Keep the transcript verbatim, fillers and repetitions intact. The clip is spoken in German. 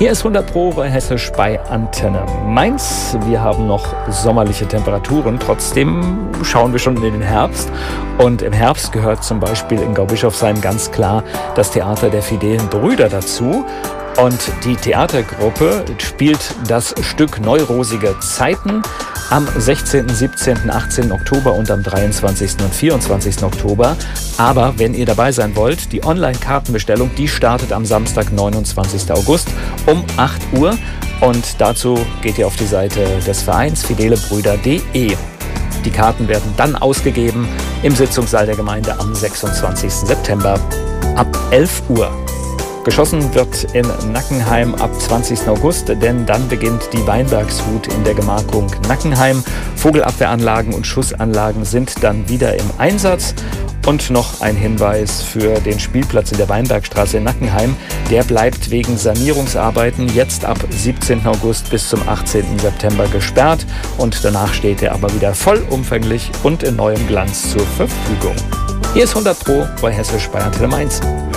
Hier ist hundert Pro bei Hessisch bei Antenne Mainz. Wir haben noch sommerliche Temperaturen. Trotzdem schauen wir schon in den Herbst. Und im Herbst gehört zum Beispiel in Gaubischofsheim ganz klar das Theater der Fidelen Brüder dazu. Und die Theatergruppe spielt das Stück Neurosige Zeiten am sechzehnten, siebzehnten, achtzehnten Oktober und am dreiundzwanzigsten und vierundzwanzigsten Oktober. Aber wenn ihr dabei sein wollt, die Online-Kartenbestellung, die startet am Samstag, neunundzwanzigsten August um acht Uhr. Und dazu geht ihr auf die Seite des Vereins fidelebrüder punkt de. Die Karten werden dann ausgegeben im Sitzungssaal der Gemeinde am sechsundzwanzigsten September ab elf Uhr. Geschossen wird in Nackenheim ab zwanzigsten August, denn dann beginnt die Weinbergshut in der Gemarkung Nackenheim. Vogelabwehranlagen und Schussanlagen sind dann wieder im Einsatz. Und noch ein Hinweis für den Spielplatz in der Weinbergstraße in Nackenheim. Der bleibt wegen Sanierungsarbeiten jetzt ab siebzehnten August bis zum achtzehnten September gesperrt. Und danach steht er aber wieder vollumfänglich und in neuem Glanz zur Verfügung. Hier ist hundert Pro bei Hessisch bei Antenne Mainz.